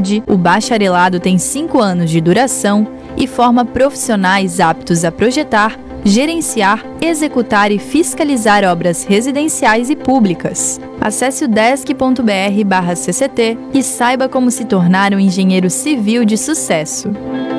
qualidade, o bacharelado tem 5 anos de duração e forma profissionais aptos a projetar, gerenciar, executar e fiscalizar obras residenciais e públicas. Acesse o desc.br/cct e saiba como se tornar um engenheiro civil de sucesso.